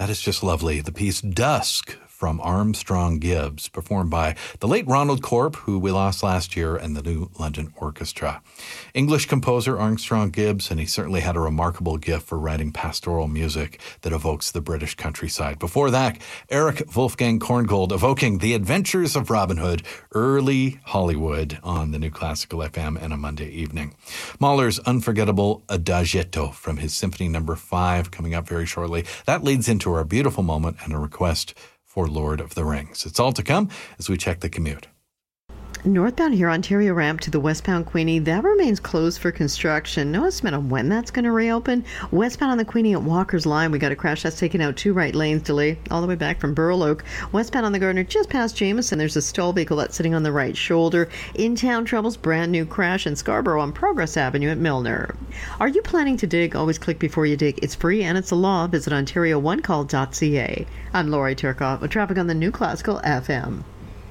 That is just lovely. The piece Dusk from Armstrong Gibbs, performed by the late Ronald Corp, who we lost last year, and the New London Orchestra. English composer Armstrong Gibbs, and he certainly had a remarkable gift for writing pastoral music that evokes the British countryside. Before that, Eric Wolfgang Korngold evoking The Adventures of Robin Hood, early Hollywood on the New Classical FM and a Monday evening. Mahler's unforgettable Adagietto from his Symphony No. 5 coming up very shortly. That leads into our beautiful moment and a request for Lord of the Rings. It's all to come as we check the commute. Northbound here, Ontario ramp to the westbound Queenie, that remains closed for construction. No estimate on when that's going to reopen. Westbound on the Queenie at Walker's Line, we got a crash that's taken out 2 right lanes, delay all the way back from Burloak. Westbound on the Gardner, just past Jameson, there's a stall vehicle that's sitting on the right shoulder. In-town troubles, brand new crash in Scarborough on Progress Avenue at Milner. Are you planning to dig? Always click before you dig. It's free and it's a law. Visit OntarioOneCall.ca. I'm Lori Turcotte with traffic on the New Classical FM.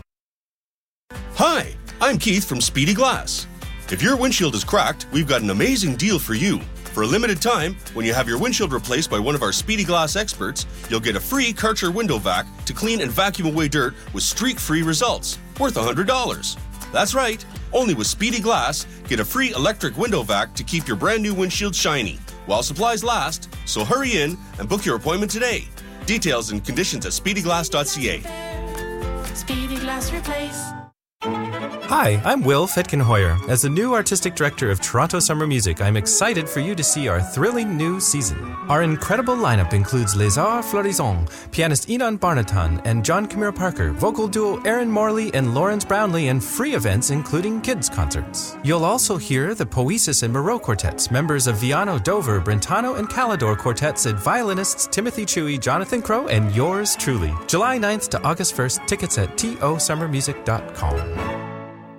Hi, I'm Keith from Speedy Glass. If your windshield is cracked, we've got an amazing deal for you. For a limited time, when you have your windshield replaced by one of our Speedy Glass experts, you'll get a free Karcher window vac to clean and vacuum away dirt with streak-free results, worth $100. That's right, only with Speedy Glass, get a free electric window vac to keep your brand new windshield shiny, while supplies last, so hurry in and book your appointment today. Details and conditions at speedyglass.ca. Speedy Glass Replace. Hi, I'm Will Fetkenhoyer. As the new artistic director of Toronto Summer Music, I'm excited for you to see our thrilling new season. Our incredible lineup includes Les Arts Florissants, pianist Enon Barnatan and John Camille Parker, vocal duo Aaron Morley and Lawrence Brownlee, and free events including kids' concerts. You'll also hear the Poesis and Moreau quartets, members of Viano, Dover, Brentano, and Calidor quartets, and violinists Timothy Chewy, Jonathan Crow, and yours truly. July 9th to August 1st, tickets at tosummermusic.com.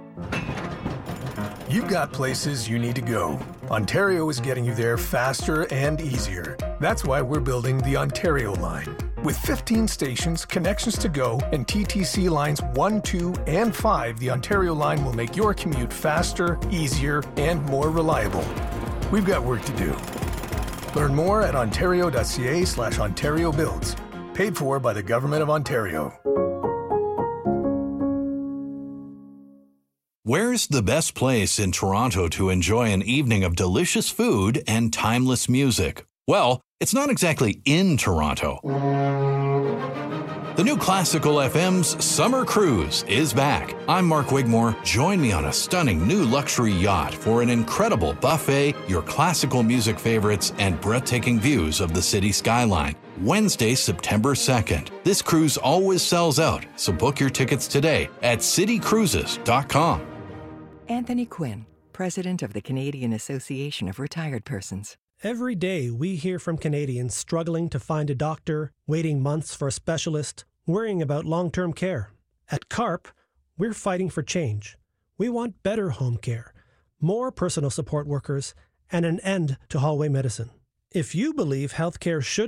You've got places you need to go. Ontario is getting you there faster and easier. That's why we're building the Ontario line. With 15 stations, connections to go, and TTC lines 1, 2, and 5, the Ontario line will make your commute faster, easier, and more reliable. We've got work to do. Learn more at ontario.ca/Ontario Builds. Paid for by the Government of Ontario. Where's the best place in Toronto to enjoy an evening of delicious food and timeless music? Well, it's not exactly in Toronto. The New Classical FM's Summer Cruise is back. I'm Mark Wigmore. Join me on a stunning new luxury yacht for an incredible buffet, your classical music favorites, and breathtaking views of the city skyline. Wednesday, September 2nd. This cruise always sells out, so book your tickets today at citycruises.com. Anthony Quinn, President of the Canadian Association of Retired Persons. Every day we hear from Canadians struggling to find a doctor, waiting months for a specialist, worrying about long-term care. At CARP, we're fighting for change. We want better home care, more personal support workers, and an end to hallway medicine. If you believe healthcare should